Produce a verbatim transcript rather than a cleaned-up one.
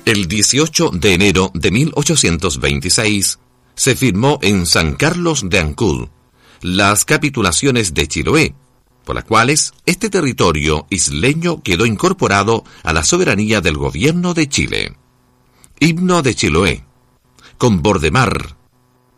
El dieciocho de enero de mil ochocientos veintiséis se firmó en San Carlos de Ancud las capitulaciones de Chiloé, por las cuales este territorio isleño quedó incorporado a la soberanía del gobierno de Chile. Himno de Chiloé. Con bordemar,